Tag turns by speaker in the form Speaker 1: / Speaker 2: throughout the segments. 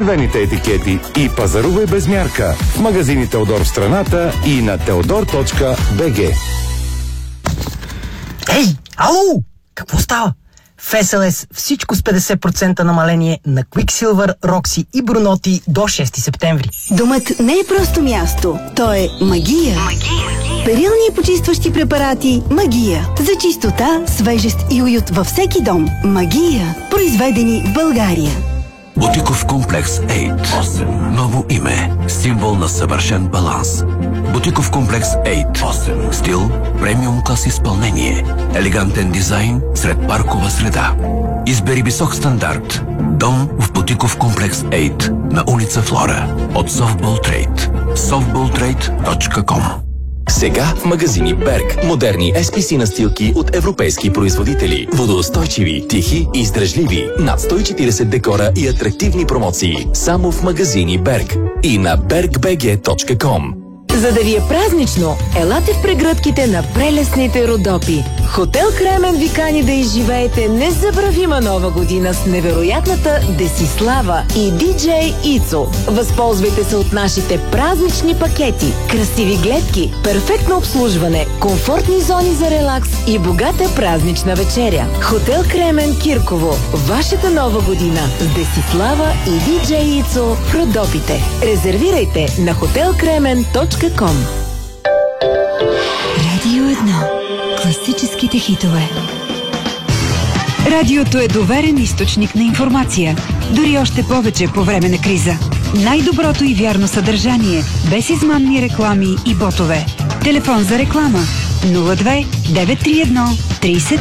Speaker 1: червените етикети и пазарувай без мярка в магазини Теодор в страната и на teodor.bg.
Speaker 2: Ей, ало! Какво става? В SLS всичко с 50% намаление на Quicksilver, Roxy и Brunotti до 6 септември.
Speaker 3: Домът не е просто място, то е магия. Перилни и почистващи препарати Магия. За чистота, свежест и уют във всеки дом. Магия. Произведени в България.
Speaker 4: Бутиков комплекс 8. Ново име. Символ на съвършен баланс. Бутиков комплекс 8. Стил, премиум клас изпълнение. Елегантен дизайн сред паркова среда. Избери висок стандарт. Дом в Бутиков комплекс 8 на улица Флора от Softball Trade. softballtrade.com.
Speaker 5: Сега в магазини Берг. Модерни SPC настилки от европейски производители. Водоустойчиви, тихи и издръжливи. Над 140 декора и атрактивни промоции. Само в магазини Берг. И на bergbg.com.
Speaker 6: За да ви е празнично, елате в прегръдките на прелесните Родопи. Хотел Кремен ви кани да изживеете незабравима нова година с невероятната Десислава и диджей Ицо. Възползвайте се от нашите празнични пакети, красиви гледки, перфектно обслужване, комфортни зони за релакс и богата празнична вечеря. Хотел Кремен Кирково. Вашата нова година с Десислава и диджей Ицо в Родопите. Резервирайте на hotelkremen.com.
Speaker 3: Радио 1. Класическите хитове.
Speaker 7: Радиото е доверен източник на информация. Дори още повече по време на криза. Най-доброто и вярно съдържание, без измамни реклами и ботове. Телефон за реклама 02 931 30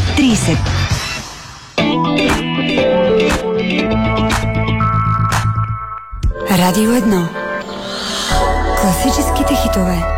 Speaker 7: 30. Радио 1. Класическите хитове.